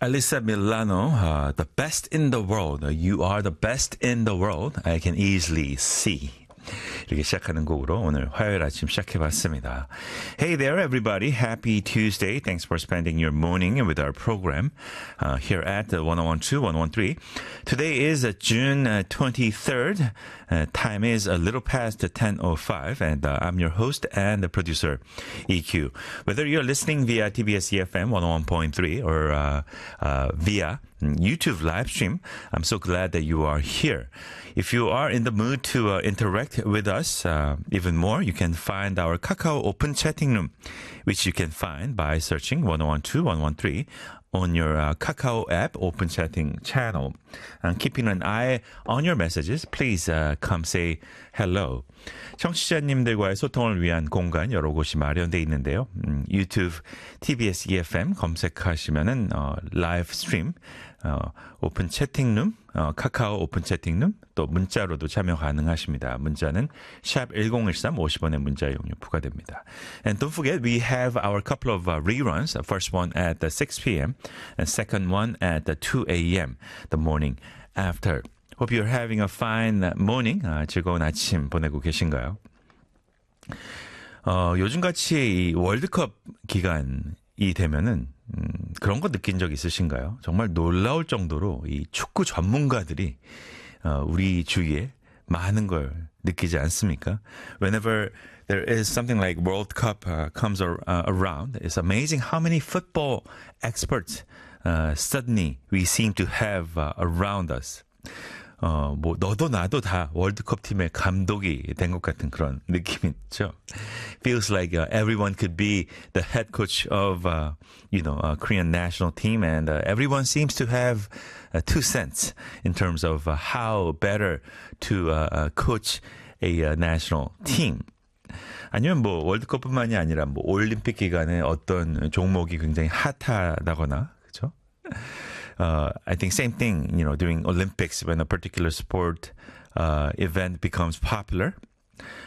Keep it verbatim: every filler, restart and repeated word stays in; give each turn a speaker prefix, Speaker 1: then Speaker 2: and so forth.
Speaker 1: Alyssa Milano, uh, the best in the world. You are the best in the world. I can easily see. 이렇게 시작하는 곡으로 오늘 화요일 아침 시작해봤습니다. Hey there, everybody. Happy Tuesday. Thanks for spending your morning with our program uh, here at uh, ten twelve, ten thirteen. Today is uh, June uh, twenty-third. Uh, time is a little past ten oh five, and uh, I'm your host and the producer, E Q. Whether you're listening via T B S E F M one oh one point three or uh, uh, via YouTube live stream, I'm so glad that you are here. If you are in the mood to uh, interact with us uh, even more, you can find our Kakao open chatting room, which you can find by searching ten twelve, ten thirteen on your uh, Kakao app open chatting channel. And keeping an eye on your messages, please uh, come say hello. 청취자님들과의 소통을 위한 공간 여러 곳이 마련되어 있는데요. 음, 유튜브 티비에스 이에프엠 검색하시면은 어, 라이브 스트림, 어, 오픈 채팅룸, 어, 카카오 오픈 채팅룸, 또 문자로도 참여 가능하십니다. 문자는 샵 일공일삼 오십 원의 문자 이용료 부과됩니다. And don't forget, we have our couple of uh, reruns. First one at uh, six p.m. and second one at uh, two a.m. the morning after. Hope you're having a fine morning. 아, 즐거운 아침 보내고 계신가요? 어, 요즘같이 이 월드컵 기간이 되면은 음, 그런 거 느낀 적 있으신가요? 정말 놀라울 정도로 이 축구 전문가들이 어, 우리 주위에 많은 걸 느끼지 않습니까? Whenever there is something like World Cup uh, comes ar- uh, around, it's amazing how many football experts uh, suddenly we seem to have uh, around us. 어, 뭐, 너도 나도 다 월드컵 팀의 감독이 된 것 같은 그런 느낌이 있죠. Feels like uh, everyone could be the head coach of, uh, you know, a Korean national team, and uh, everyone seems to have uh, two cents in terms of uh, how better to uh, uh, coach a uh, national team. 아니면 뭐 월드컵뿐만이 아니라 뭐 올림픽 기간에 어떤 종목이 굉장히 핫하다거나, 그렇죠? Uh, I think same thing, you know, during Olympics when a particular sport uh, event becomes popular.